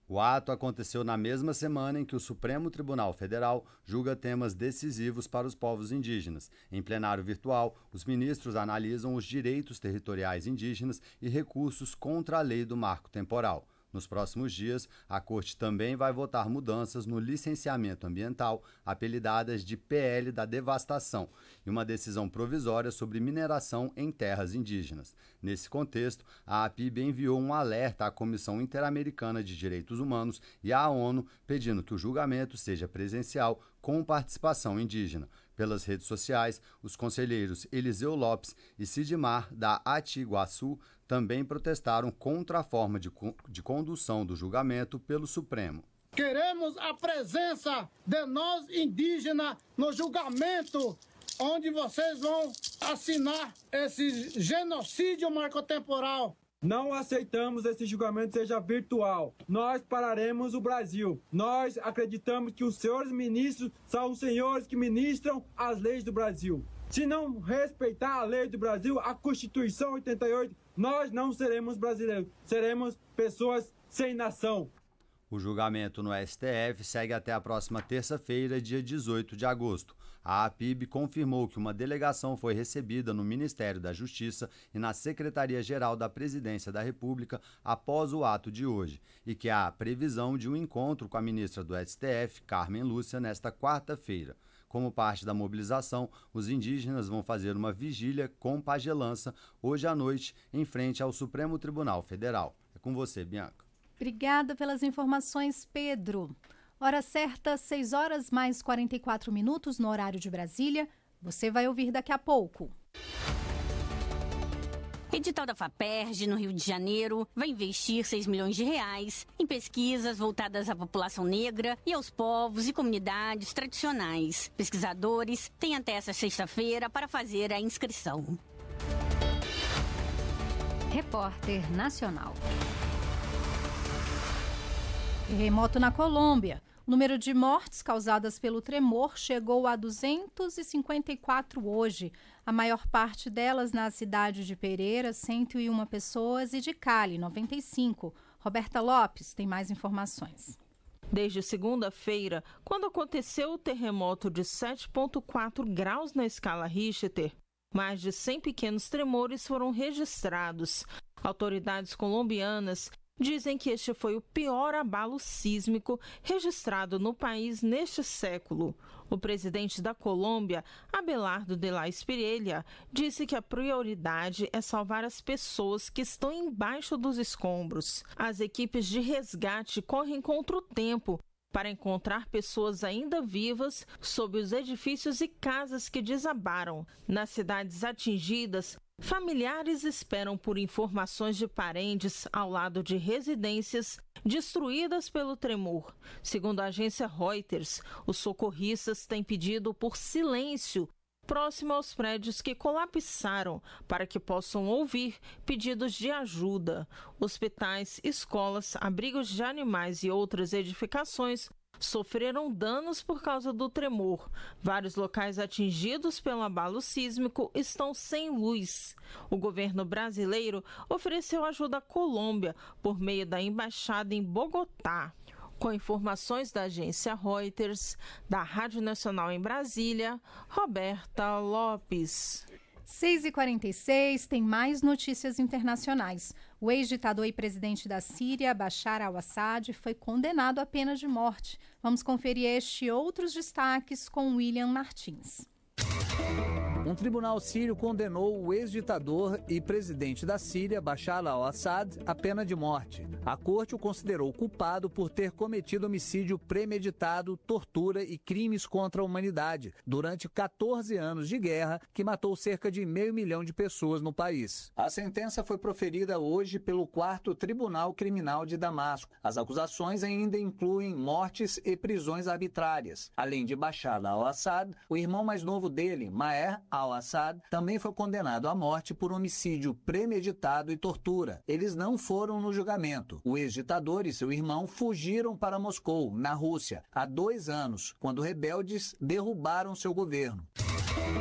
O ato aconteceu na mesma semana em que o Supremo Tribunal Federal julga temas decisivos para os povos indígenas. Em plenário virtual, os ministros analisam os direitos territoriais indígenas e recursos contra a lei do marco temporal. Nos próximos dias, a Corte também vai votar mudanças no licenciamento ambiental, apelidadas de PL da devastação, e uma decisão provisória sobre mineração em terras indígenas. Nesse contexto, a APIB enviou um alerta à Comissão Interamericana de Direitos Humanos e à ONU, pedindo que o julgamento seja presencial com participação indígena. Pelas redes sociais, os conselheiros Eliseu Lopes e Sidmar, da Atiguaçu, também protestaram contra a forma de condução do julgamento pelo Supremo. Queremos a presença de nós indígenas no julgamento, onde vocês vão assinar esse genocídio marcotemporal. Não aceitamos esse julgamento seja virtual. Nós pararemos o Brasil. Nós acreditamos que os senhores ministros são os senhores que ministram as leis do Brasil. Se não respeitar a lei do Brasil, a Constituição 88, nós não seremos brasileiros. Seremos pessoas sem nação. O julgamento no STF segue até a próxima terça-feira, dia 18 de agosto. A APIB confirmou que uma delegação foi recebida no Ministério da Justiça e na Secretaria-Geral da Presidência da República após o ato de hoje, e que há previsão de um encontro com a ministra do STF, Carmen Lúcia, nesta quarta-feira. Como parte da mobilização, os indígenas vão fazer uma vigília com pagelança hoje à noite em frente ao Supremo Tribunal Federal. É com você, Bianca. Obrigada pelas informações, Pedro. Hora certa, 6h mais 44 no horário de Brasília. Você vai ouvir daqui a pouco. Edital da FAPERJ, no Rio de Janeiro, vai investir R$6 milhões em pesquisas voltadas à população negra e aos povos e comunidades tradicionais. Pesquisadores têm até essa sexta-feira para fazer a inscrição. Repórter Nacional. Terremoto na Colômbia. O número de mortes causadas pelo tremor chegou a 254 hoje. A maior parte delas na cidade de Pereira, 101 pessoas, e de Cali, 95. Roberta Lopes tem mais informações. Desde segunda-feira, quando aconteceu o terremoto de 7,4 graus na escala Richter, mais de 100 pequenos tremores foram registrados. Autoridades colombianas dizem que este foi o pior abalo sísmico registrado no país neste século. O presidente da Colômbia, Abelardo de la Espriella, disse que a prioridade é salvar as pessoas que estão embaixo dos escombros. As equipes de resgate correm contra o tempo para encontrar pessoas ainda vivas sob os edifícios e casas que desabaram. Nas cidades atingidas, familiares esperam por informações de parentes ao lado de residências destruídas pelo tremor. Segundo a agência Reuters, os socorristas têm pedido por silêncio próximo aos prédios que colapsaram para que possam ouvir pedidos de ajuda. Hospitais, escolas, abrigos de animais e outras edificações sofreram danos por causa do tremor. Vários locais atingidos pelo abalo sísmico estão sem luz. O governo brasileiro ofereceu ajuda à Colômbia por meio da embaixada em Bogotá. Com informações da agência Reuters, da Rádio Nacional em Brasília, Roberta Lopes. 6h46, tem mais notícias internacionais. O ex-ditador e presidente da Síria, Bashar al-Assad, foi condenado à pena de morte. Vamos conferir este e outros destaques com William Martins. Um tribunal sírio condenou o ex-ditador e presidente da Síria, Bashar al-Assad, à pena de morte. A corte o considerou culpado por ter cometido homicídio premeditado, tortura e crimes contra a humanidade durante 14 anos de guerra que matou cerca de 500 mil de pessoas no país. A sentença foi proferida hoje pelo 4º Tribunal Criminal de Damasco. As acusações ainda incluem mortes e prisões arbitrárias. Além de Bashar al-Assad, o irmão mais novo dele, Maher al-Assad, também foi condenado à morte por homicídio premeditado e tortura. Eles não foram no julgamento. O ex-ditador e seu irmão fugiram para Moscou, na Rússia, há 2 anos, quando rebeldes derrubaram seu governo.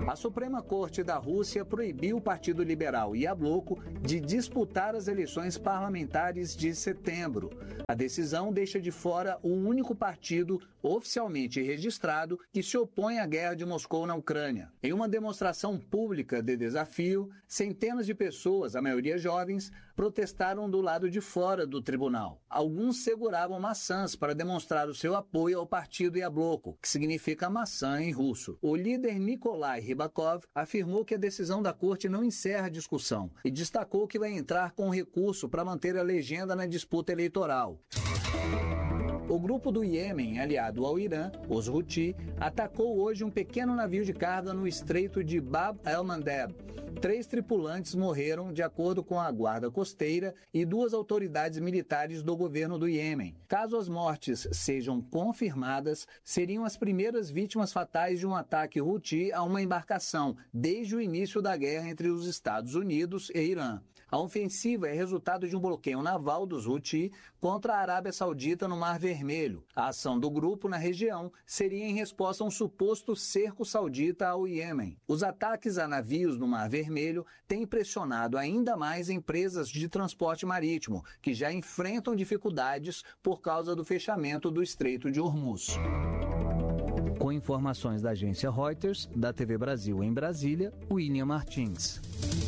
A Suprema Corte da Rússia proibiu o Partido Liberal e a Bloco de disputar as eleições parlamentares de setembro. A decisão deixa de fora o único partido oficialmente registrado que se opõe à guerra de Moscou na Ucrânia. Em uma demonstração pública de desafio, centenas de pessoas, a maioria jovens, protestaram do lado de fora do tribunal. Alguns seguravam maçãs para demonstrar o seu apoio ao partido e a Bloco, que significa maçã em russo. O líder Nikolai Rybakov afirmou que a decisão da corte não encerra a discussão e destacou que vai entrar com recurso para manter a legenda na disputa eleitoral. O grupo do Iêmen, aliado ao Irã, os Houthi, atacou hoje um pequeno navio de carga no estreito de Bab el-Mandeb. 3 tripulantes morreram, de acordo com a guarda costeira e 2 autoridades militares do governo do Iêmen. Caso as mortes sejam confirmadas, seriam as primeiras vítimas fatais de um ataque Houthi a uma embarcação desde o início da guerra entre os Estados Unidos e Irã. A ofensiva é resultado de um bloqueio naval dos Houthi contra a Arábia Saudita no Mar Vermelho. A ação do grupo na região seria em resposta a um suposto cerco saudita ao Iêmen. Os ataques a navios no Mar Vermelho têm pressionado ainda mais empresas de transporte marítimo, que já enfrentam dificuldades por causa do fechamento do Estreito de Hormuz. Com informações da agência Reuters, da TV Brasil em Brasília, William Martins.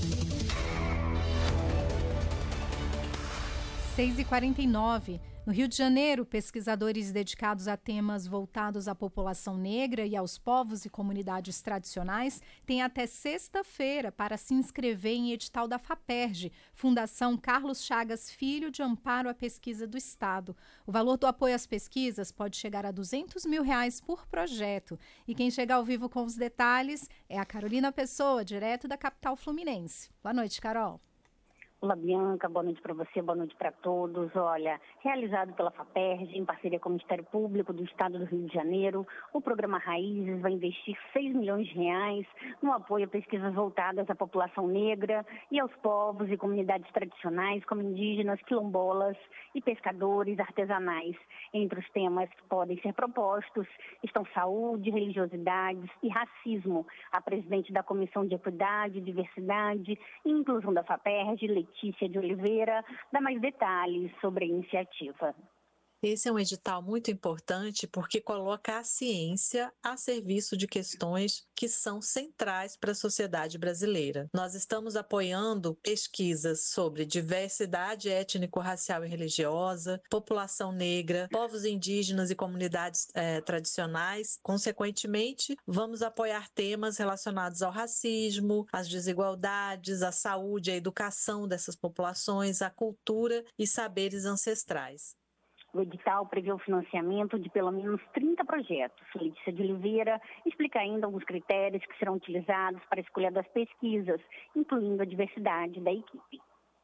6h49. No Rio de Janeiro, pesquisadores dedicados a temas voltados à população negra e aos povos e comunidades tradicionais têm até sexta-feira para se inscrever em edital da FAPERJ, Fundação Carlos Chagas Filho de Amparo à Pesquisa do Estado. O valor do apoio às pesquisas pode chegar a R$200 mil por projeto. E quem chega ao vivo com os detalhes é a Carolina Pessoa, direto da capital fluminense. Boa noite, Carol. Olá, Bianca, boa noite para você, boa noite para todos. Olha, realizado pela FAPERJ, em parceria com o Ministério Público do Estado do Rio de Janeiro, o programa Raízes vai investir R$6 milhões no apoio a pesquisas voltadas à população negra e aos povos e comunidades tradicionais, como indígenas, quilombolas e pescadores artesanais. Entre os temas que podem ser propostos estão saúde, religiosidades e racismo. A presidente da Comissão de Equidade, Diversidade e Inclusão da FAPERJ, Letícia de Oliveira, dá mais detalhes sobre a iniciativa. Esse é um edital muito importante porque coloca a ciência a serviço de questões que são centrais para a sociedade brasileira. Nós estamos apoiando pesquisas sobre diversidade étnico-racial e religiosa, população negra, povos indígenas e comunidades tradicionais. Consequentemente, vamos apoiar temas relacionados ao racismo, às desigualdades, à saúde, à educação dessas populações, à cultura e saberes ancestrais. O edital prevê o financiamento de pelo menos 30 projetos. Letícia de Oliveira explica ainda alguns critérios que serão utilizados para a escolha das pesquisas, incluindo a diversidade da equipe.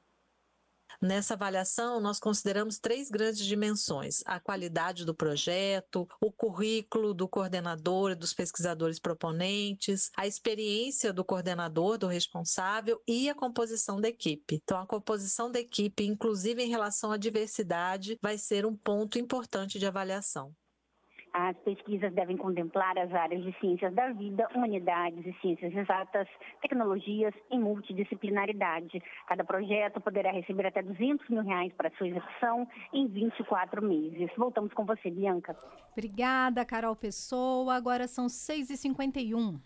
Nessa avaliação, nós consideramos 3 grandes dimensões: a qualidade do projeto, o currículo do coordenador e dos pesquisadores proponentes, a experiência do coordenador, do responsável e a composição da equipe. Então, a composição da equipe, inclusive em relação à diversidade, vai ser um ponto importante de avaliação. As pesquisas devem contemplar as áreas de ciências da vida, humanidades e ciências exatas, tecnologias e multidisciplinaridade. Cada projeto poderá receber até R$200 mil para sua execução em 24 meses. Voltamos com você, Bianca. Obrigada, Carol Pessoa. Agora são 6h51.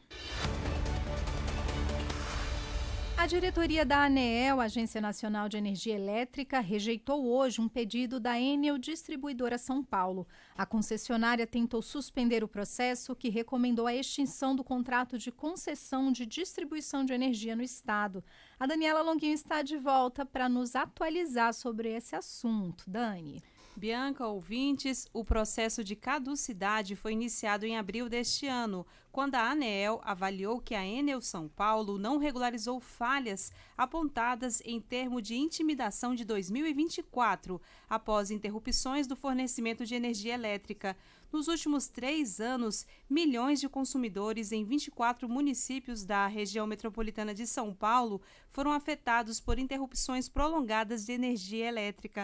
A diretoria da ANEEL, Agência Nacional de Energia Elétrica, rejeitou hoje um pedido da Enel Distribuidora São Paulo. A concessionária tentou suspender o processo que recomendou a extinção do contrato de concessão de distribuição de energia no estado. A Daniela Longuinho está de volta para nos atualizar sobre esse assunto. Dani. Bianca, ouvintes, o processo de caducidade foi iniciado em abril deste ano, quando a ANEEL avaliou que a Enel São Paulo não regularizou falhas apontadas em termo de intimidação de 2024, após interrupções do fornecimento de energia elétrica. Nos últimos 3 anos, milhões de consumidores em 24 municípios da região metropolitana de São Paulo foram afetados por interrupções prolongadas de energia elétrica.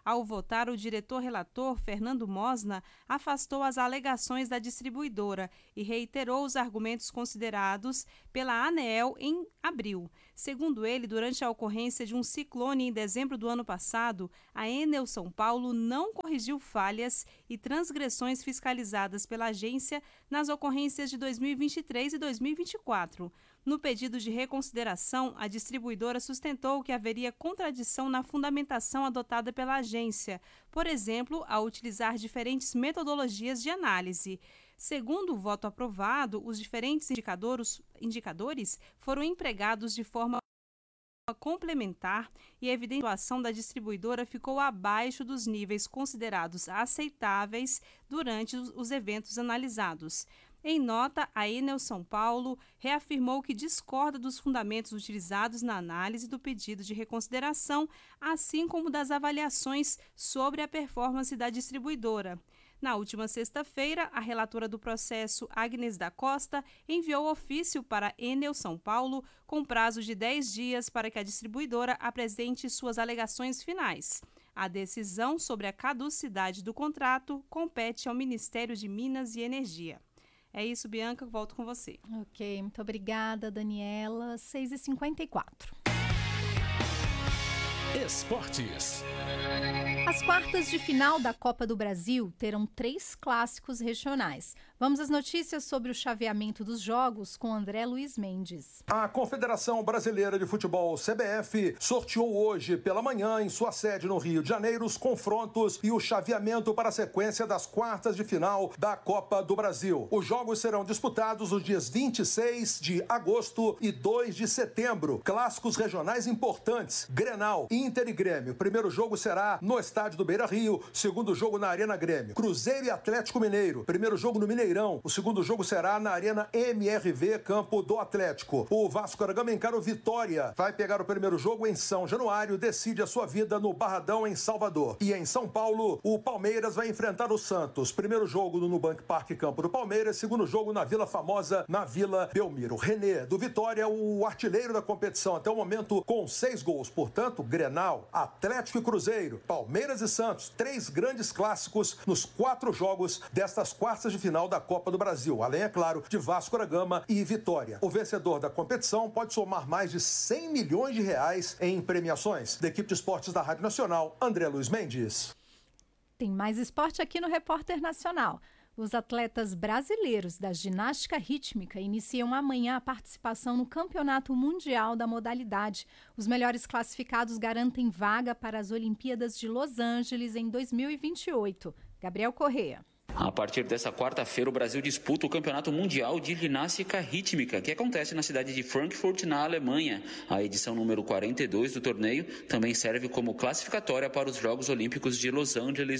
Ao votar, o diretor-relator, Fernando Mosna, afastou as alegações da distribuidora e reiterou os argumentos considerados pela ANEEL em abril. Segundo ele, durante a ocorrência de um ciclone em dezembro do ano passado, a Enel São Paulo não corrigiu falhas e transgressões fiscalizadas pela agência nas ocorrências de 2023 e 2024. No pedido de reconsideração, a distribuidora sustentou que haveria contradição na fundamentação adotada pela agência, por exemplo, ao utilizar diferentes metodologias de análise. Segundo o voto aprovado, os diferentes indicadores foram empregados de forma complementar e a evidenciação da distribuidora ficou abaixo dos níveis considerados aceitáveis durante os eventos analisados. Em nota, a Enel São Paulo reafirmou que discorda dos fundamentos utilizados na análise do pedido de reconsideração, assim como das avaliações sobre a performance da distribuidora. Na última sexta-feira, a relatora do processo, Agnes da Costa, enviou ofício para a Enel São Paulo com prazo de 10 dias para que a distribuidora apresente suas alegações finais. A decisão sobre a caducidade do contrato compete ao Ministério de Minas e Energia. É isso, Bianca, volto com você. Ok, muito obrigada, Daniela. 6h54. Esportes. As quartas de final da Copa do Brasil terão 3 clássicos regionais. Vamos às notícias sobre o chaveamento dos jogos com André Luiz Mendes. A Confederação Brasileira de Futebol, CBF, sorteou hoje pela manhã, em sua sede no Rio de Janeiro, os confrontos e o chaveamento para a sequência das quartas de final da Copa do Brasil. Os jogos serão disputados nos dias 26 de agosto e 2 de setembro. Clássicos regionais importantes: Grenal, Inter e Grêmio. O primeiro jogo será no estádio do Beira-Rio, segundo jogo na Arena Grêmio. Cruzeiro e Atlético Mineiro, primeiro jogo no Mineirão, o segundo jogo será na Arena MRV, campo do Atlético. O Vasco da Gama encara o Vitória, vai pegar o primeiro jogo em São Januário, decide a sua vida no Barradão, em Salvador. E em São Paulo, o Palmeiras vai enfrentar o Santos. Primeiro jogo no Nubank Park, campo do Palmeiras, segundo jogo na Vila Famosa, na Vila Belmiro. René, do Vitória, o artilheiro da competição até o momento, com 6 gols. Portanto, Grenal, Atlético e Cruzeiro, Palmeiras e Santos, 3 grandes clássicos nos 4 jogos destas quartas de final da Copa do Brasil, além, é claro, de Vasco da Gama e Vitória. O vencedor da competição pode somar mais de 100 milhões de reais em premiações. Da equipe de esportes da Rádio Nacional, André Luiz Mendes. Tem mais esporte aqui no Repórter Nacional. Os atletas brasileiros da ginástica rítmica iniciam amanhã a participação no Campeonato Mundial da modalidade. Os melhores classificados garantem vaga para as Olimpíadas de Los Angeles em 2028. Gabriel Corrêa. A partir dessa quarta-feira, o Brasil disputa o Campeonato Mundial de Ginástica Rítmica, que acontece na cidade de Frankfurt, na Alemanha. A edição número 42 do torneio também serve como classificatória para os Jogos Olímpicos de Los Angeles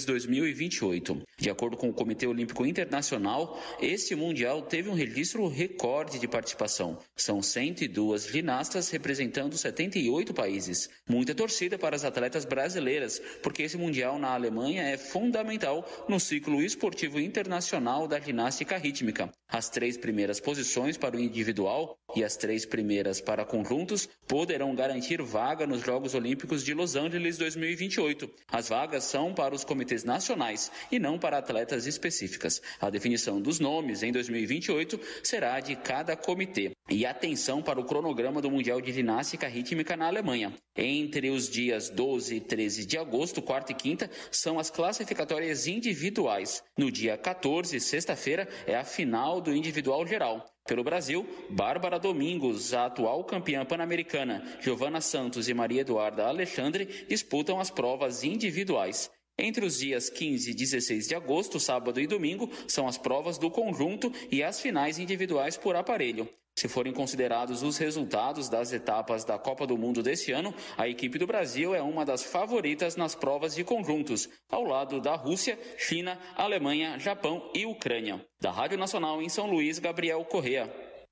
2028. De acordo com o Comitê Olímpico Internacional, esse Mundial teve um registro recorde de participação. São 102 ginastas representando 78 países. Muita torcida para as atletas brasileiras, porque esse Mundial na Alemanha é fundamental no ciclo esportivo internacional da ginástica rítmica. As 3 primeiras posições para o individual e as 3 primeiras para conjuntos poderão garantir vaga nos Jogos Olímpicos de Los Angeles 2028. As vagas são para os comitês nacionais e não para atletas específicas. A definição dos nomes em 2028 será de cada comitê. E atenção para o cronograma do Mundial de Ginástica Rítmica na Alemanha. Entre os dias 12 e 13 de agosto, quarta e quinta, são as classificatórias individuais. No dia 14, sexta-feira, é a final do individual geral. Pelo Brasil, Bárbara Domingos, a atual campeã pan-americana, Giovana Santos e Maria Eduarda Alexandre disputam as provas individuais. Entre os dias 15 e 16 de agosto, sábado e domingo, são as provas do conjunto e as finais individuais por aparelho. Se forem considerados os resultados das etapas da Copa do Mundo deste ano, a equipe do Brasil é uma das favoritas nas provas de conjuntos, ao lado da Rússia, China, Alemanha, Japão e Ucrânia. Da Rádio Nacional em São Luís, Gabriel Corrêa.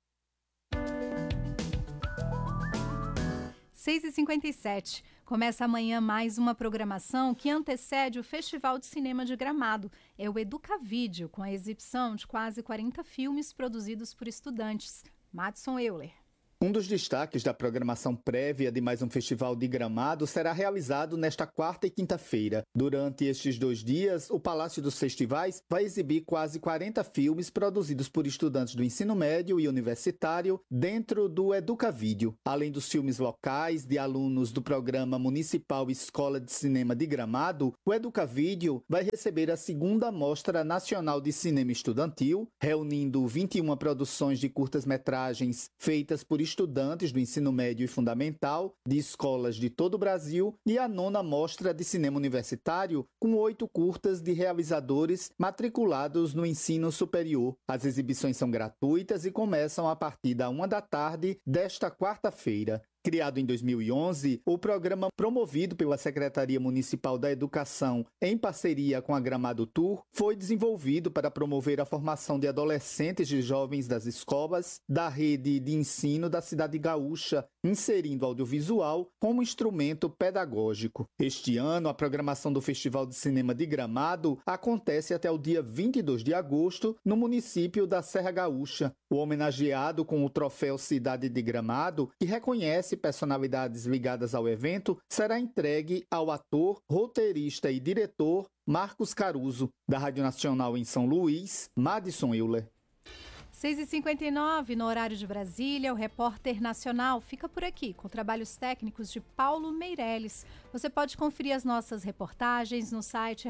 6h57. Começa amanhã mais uma programação que antecede o Festival de Cinema de Gramado. É o Educavídeo, com a exibição de quase 40 filmes produzidos por estudantes. Madison Euler. Um dos destaques da programação prévia de mais um festival de Gramado será realizado nesta quarta e quinta-feira. Durante estes 2 dias, o Palácio dos Festivais vai exibir quase 40 filmes produzidos por estudantes do ensino médio e universitário dentro do Educavídeo. Além dos filmes locais de alunos do Programa Municipal Escola de Cinema de Gramado, o Educavídeo vai receber a 2ª Mostra Nacional de Cinema Estudantil, reunindo 21 produções de curtas-metragens feitas por estudantes do ensino médio e fundamental de escolas de todo o Brasil, e a 9ª Mostra de Cinema Universitário, com 8 curtas de realizadores matriculados no ensino superior. As exibições são gratuitas e começam a partir da 1 da tarde desta quarta-feira. Criado em 2011, o programa, promovido pela Secretaria Municipal da Educação em parceria com a Gramado Tour, foi desenvolvido para promover a formação de adolescentes e jovens das escolas da rede de ensino da cidade gaúcha, inserindo audiovisual como instrumento pedagógico. Este ano, a programação do Festival de Cinema de Gramado acontece até o dia 22 de agosto no município da Serra Gaúcha. O homenageado com o troféu Cidade de Gramado, que reconhece personalidades ligadas ao evento, será entregue ao ator, roteirista e diretor Marcos Caruso. Da Rádio Nacional em São Luís, Madison Euler. 6h59 no horário de Brasília, o Repórter Nacional fica por aqui com trabalhos técnicos de Paulo Meirelles. Você pode conferir as nossas reportagens no site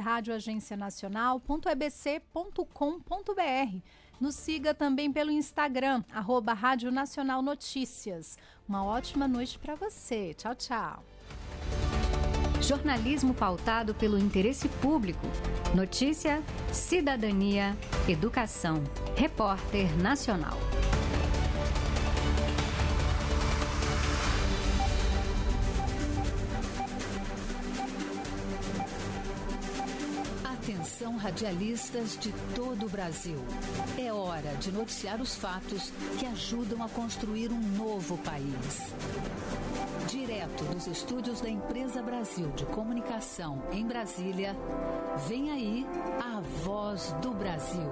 radioagencianacional.ebc.com.br. Nos siga também pelo Instagram, @Rádio Nacional Notícias. Uma ótima noite para você. Tchau, tchau. Jornalismo pautado pelo interesse público. Notícia, cidadania, educação. Repórter Nacional. Atenção, radialistas de todo o Brasil. É hora de noticiar os fatos que ajudam a construir um novo país. Direto dos estúdios da Empresa Brasil de Comunicação em Brasília, vem aí a Voz do Brasil.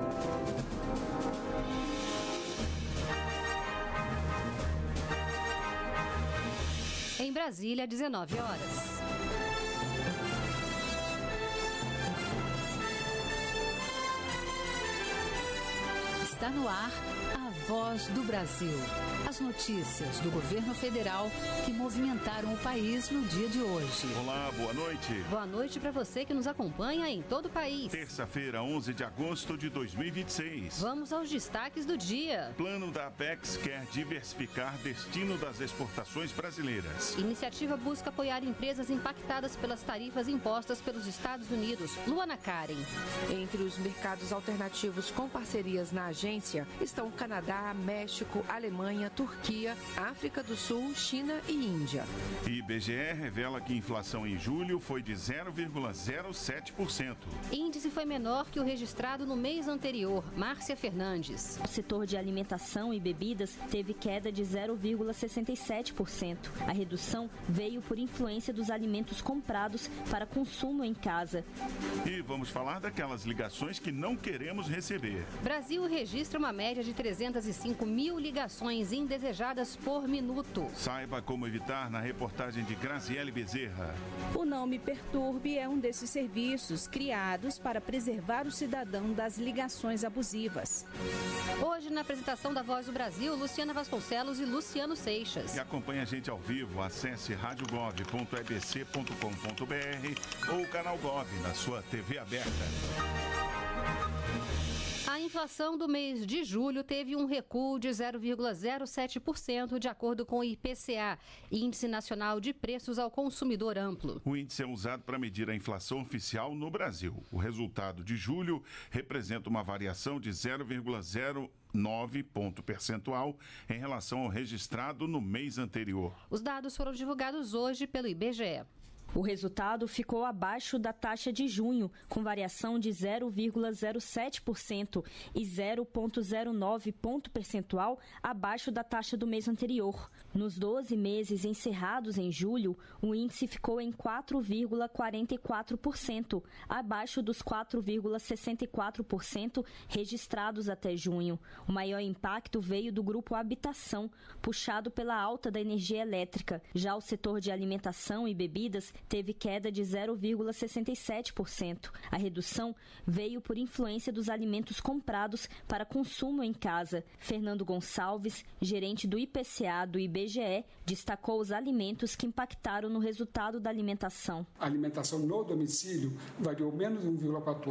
Em Brasília, 19 horas. Está no ar a Voz do Brasil. As notícias do governo federal que movimentaram o país no dia de hoje. Olá, boa noite. Boa noite para você que nos acompanha em todo o país. Terça-feira, 11 de agosto de 2026. Vamos aos destaques do dia. Plano da Apex quer diversificar destino das exportações brasileiras. Iniciativa busca apoiar empresas impactadas pelas tarifas impostas pelos Estados Unidos. Luana Karen. Entre os mercados alternativos com parcerias na agência estão Canadá, México, Alemanha, Turquia, África do Sul, China e Índia. IBGE revela que a inflação em julho foi de 0,07%. Índice foi menor que o registrado no mês anterior. Márcia Fernandes. O setor de alimentação e bebidas teve queda de 0,67%. A redução veio por influência dos alimentos comprados para consumo em casa. E vamos falar daquelas ligações que não queremos receber. Brasil registra uma média de 305 mil ligações indesejadas por minuto. Saiba como evitar na reportagem de Graziele Bezerra. O Não Me Perturbe é um desses serviços criados para preservar o cidadão das ligações abusivas. Hoje, na apresentação da Voz do Brasil, Luciana Vasconcelos e Luciano Seixas. E acompanhe a gente ao vivo, acesse radiogov.ebc.com.br ou o canal Gov na sua TV aberta. A inflação do mês de julho teve um recuo de 0,07%, de acordo com o IPCA, Índice Nacional de Preços ao Consumidor Amplo. O índice é usado para medir a inflação oficial no Brasil. O resultado de julho representa uma variação de 0,09 ponto percentual em relação ao registrado no mês anterior. Os dados foram divulgados hoje pelo IBGE. O resultado ficou abaixo da taxa de junho, com variação de 0,07% e 0,09 ponto percentual abaixo da taxa do mês anterior. Nos 12 meses encerrados em julho, o índice ficou em 4,44%, abaixo dos 4,64% registrados até junho. O maior impacto veio do grupo habitação, puxado pela alta da energia elétrica. Já o setor de alimentação e bebidas teve queda de 0,67%. A redução veio por influência dos alimentos comprados para consumo em casa. Fernando Gonçalves, gerente do IPCA do IBGE, destacou os alimentos que impactaram no resultado da alimentação. A alimentação no domicílio variou menos 1,14%.